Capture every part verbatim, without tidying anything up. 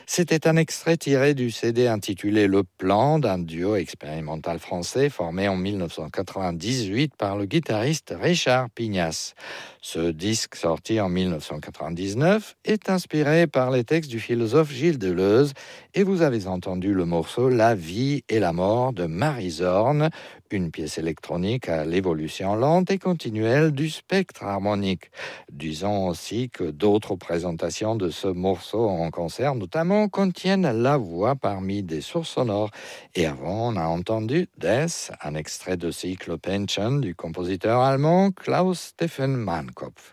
C'était un extrait tiré du C D intitulé Le Plan d'un duo expérimental français formé en dix-neuf cent quatre-vingt-dix-huit par le guitariste Richard Pignas. Ce disque, sorti en dix-neuf cent quatre-vingt-dix-neuf, est inspiré par les textes du philosophe Gilles Deleuze et vous avez entendu le morceau La vie et la mort de Marie Zorn, une pièce électronique à l'évolution lente et continuelle du spectre harmonique. Disons aussi que d'autres présentations de ce morceau en concert, notamment, contiennent la voix parmi des sources sonores. Et avant, on a entendu Death, un extrait de cycle Pension du compositeur allemand Klaus Stephen Mannkopf.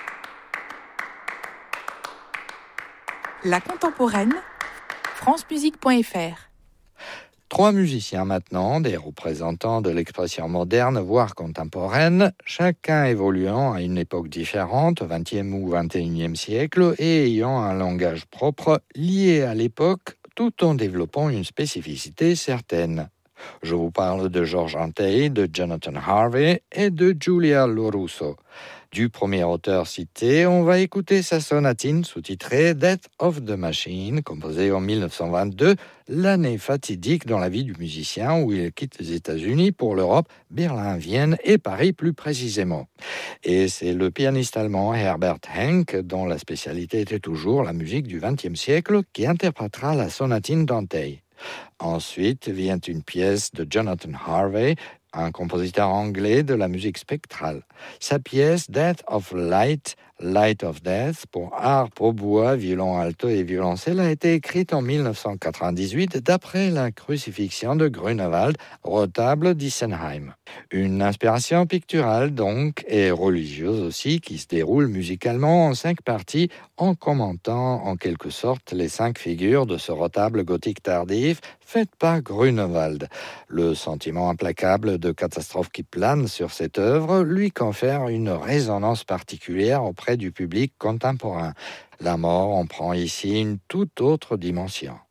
La contemporaine, france musique point f r. Trois musiciens maintenant, des représentants de l'expression moderne, voire contemporaine, chacun évoluant à une époque différente, au vingtième ou vingt et unième siècle, et ayant un langage propre lié à l'époque, tout en développant une spécificité certaine. Je vous parle de George Antheil, de Jonathan Harvey et de Giulia Lorusso. Du premier auteur cité, on va écouter sa sonatine sous-titrée Death of the Machine, composée en dix-neuf cent vingt-deux, l'année fatidique dans la vie du musicien où il quitte les États-Unis pour l'Europe, Berlin, Vienne et Paris plus précisément. Et c'est le pianiste allemand Herbert Henck, dont la spécialité était toujours la musique du vingtième siècle, qui interprétera la sonatine d'Antheil. Ensuite vient une pièce de Jonathan Harvey, un compositeur anglais de la musique spectrale. Sa pièce Death of Light, Light of Death, pour harpe, hautbois, violon alto et violoncelle, a été écrite en dix-neuf cent quatre-vingt-dix-huit d'après la crucifixion de Grunewald, retable d'Issenheim. Une inspiration picturale donc, et religieuse aussi, qui se déroule musicalement en cinq parties, en commentant en quelque sorte les cinq figures de ce retable gothique tardif fait par Grunewald. Le sentiment implacable de catastrophe qui plane sur cette œuvre lui confère une résonance particulière auprès du public contemporain. La mort en prend ici une toute autre dimension.